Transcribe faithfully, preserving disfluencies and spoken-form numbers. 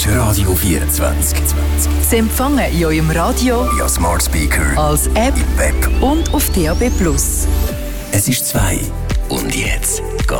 ist Radio vierundzwanzig. Sie empfangen in eurem Radio, Ja, Smart Speaker, als App im Web. und auf D A B plus. Es ist zwei. Und jetzt?